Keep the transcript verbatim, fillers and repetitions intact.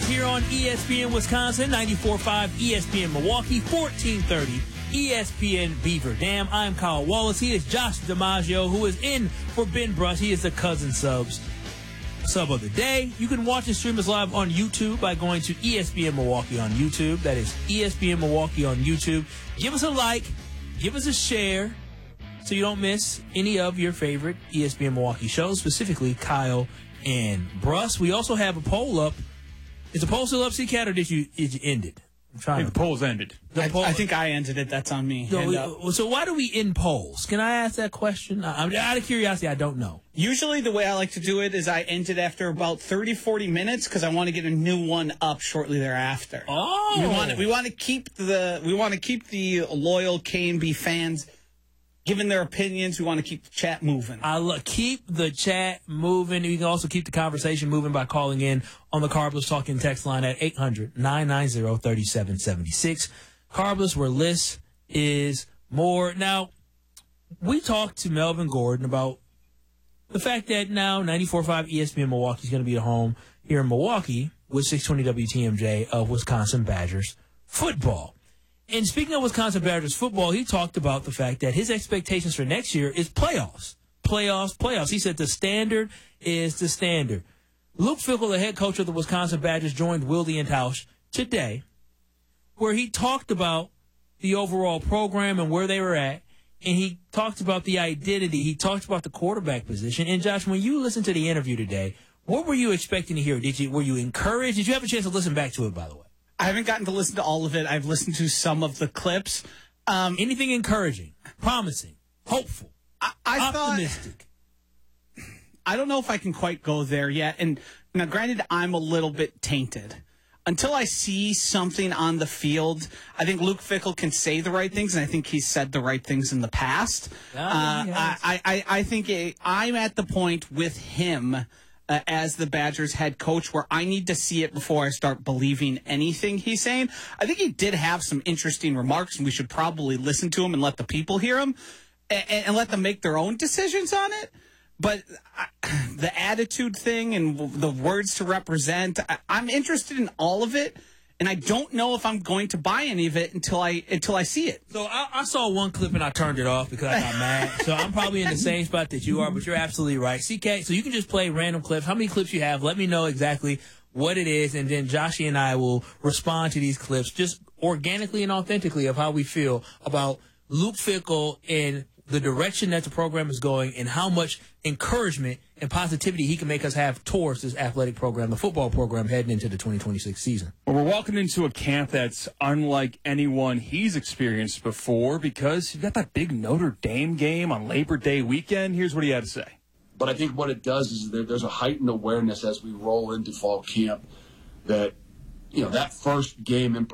here on E S P N Wisconsin, ninety-four point five E S P N Milwaukee, fourteen thirty E S P N Beaver Dam. I'm Kyle Wallace. He is Josh DiMaggio, who is in for Ben Bruss. He is the Cousin Subs sub of the day. You can watch and stream us live on YouTube by going to E S P N Milwaukee on YouTube. That is E S P N Milwaukee on YouTube. Give us a like. Give us a share so you don't miss any of your favorite E S P N Milwaukee shows, specifically Kyle and Bruss. We also have a poll up. Is the poll still up, C-Cat, or did you, did you end it? I'm trying I think to, the poll's ended. I, poll, I think I ended it. That's on me. No, And, we, uh, so why do we end polls? Can I ask that question? I, I'm out of curiosity. I don't know. usually the way I like to do it is I end it after about thirty, forty minutes because I want to get a new one up shortly thereafter. Oh, We want to, we want to keep the we want to keep the loyal K and B fans giving their opinions. We want to keep the chat moving. I lo- keep the chat moving. You can also keep the conversation moving by calling in on the Carbless Talking text line at eight hundred, nine nine zero, three seven seven six. Carbless, where less is more. Now, we talked to Melvin Gordon about the fact that now ninety-four point five E S P N Milwaukee is going to be at home here in Milwaukee with six twenty W T M J of Wisconsin Badgers football. And speaking of Wisconsin Badgers football, he talked about the fact that his expectations for next year is playoffs. Playoffs, playoffs. He said the standard is the standard. Luke Fickell, the head coach of the Wisconsin Badgers, joined Wilde and Tausch today, where he talked about the overall program and where they were at, and he talked about the identity. He talked about the quarterback position. And, Josh, when you listened to the interview today, what were you expecting to hear? Did you Were you encouraged? Did you have a chance to listen back to it, by the way? I haven't gotten to listen to all of it. I've listened to some of the clips. Um, Anything encouraging, promising, hopeful, I, I optimistic? Thought, I don't know if I can quite go there yet. And now, granted, I'm a little bit tainted. Until I see something on the field, I think Luke Fickell can say the right things, and I think he's said the right things in the past. Yeah, uh, he has. I, I, I think it, I'm at the point with him Uh, as the Badgers head coach where I need to see it before I start believing anything he's saying. I think he did have some interesting remarks, and we should probably listen to him and let the people hear him and, and let them make their own decisions on it. But I, the attitude thing and the words to represent, I, I'm interested in all of it. And I don't know if I'm going to buy any of it until I until I see it. So I, I saw one clip and I turned it off because I got mad. So I'm probably in the same spot that you are, but you're absolutely right. C K, so you can just play random clips. How many clips you have? Let me know exactly what it is, and then Joshy and I will respond to these clips just organically and authentically of how we feel about Luke Fickell and the direction that the program is going and how much encouragement and positivity he can make us have towards this athletic program, the football program, heading into the twenty twenty-six season. Well, we're walking into a camp that's unlike anyone he's experienced before because you've got that big Notre Dame game on Labor Day weekend. Here's what he had to say. But I think what it does is there, there's a heightened awareness as we roll into fall camp that, you know, that first game in